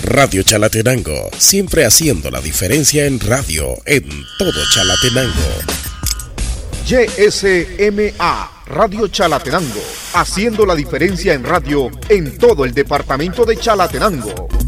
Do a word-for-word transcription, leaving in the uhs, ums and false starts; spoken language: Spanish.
Radio Chalatenango, siempre haciendo la diferencia en radio en todo Chalatenango. Y S M A, Radio Chalatenango, haciendo la diferencia en radio en todo el departamento de Chalatenango.